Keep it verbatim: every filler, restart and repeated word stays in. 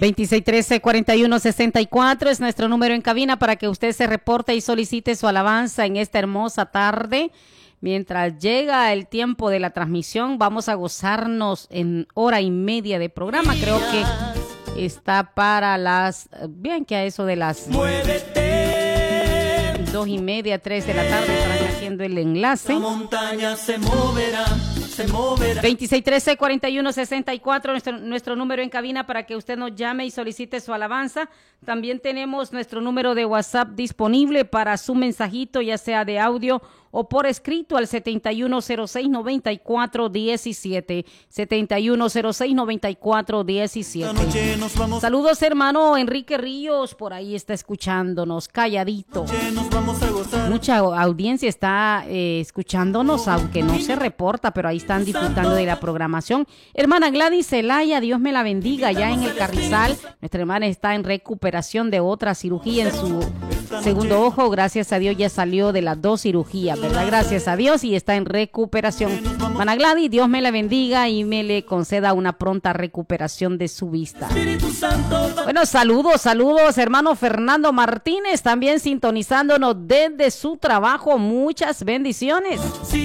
veintiséis trece, cuarenta y uno sesenta y cuatro es nuestro número en cabina para que usted se reporte y solicite su alabanza en esta hermosa tarde. Mientras llega el tiempo de la transmisión, vamos a gozarnos en hora y media de programa. Creo que está para las, bien que a eso de las Muévete. dos y media, tres de la tarde estarán haciendo el enlace. La montaña se moverá. veintiséis trece, cuarenta y uno sesenta y cuatro, nuestro, nuestro número en cabina para que usted nos llame y solicite su alabanza. También tenemos nuestro número de WhatsApp disponible para su mensajito, ya sea de audio o por escrito al setenta y uno cero seis, noventa y cuatro diecisiete. setenta y uno cero seis, noventa y cuatro diecisiete. Saludos, hermano Enrique Ríos, por ahí está escuchándonos, calladito. Mucha audiencia está eh, escuchándonos, aunque no se reporta, pero ahí están disfrutando de la programación. Hermana Gladys Zelaya, Dios me la bendiga, ya en el Carrizal. Nuestra hermana está en recuperación de otra cirugía en su segundo ojo. Gracias a Dios ya salió de las dos cirugías, ¿verdad? Gracias a Dios y está en recuperación. Hermana Gladys, Dios me la bendiga y me le conceda una pronta recuperación de su vista. Bueno, saludos, saludos, hermano Fernando Martínez, también sintonizándonos desde su trabajo. Muchas bendiciones.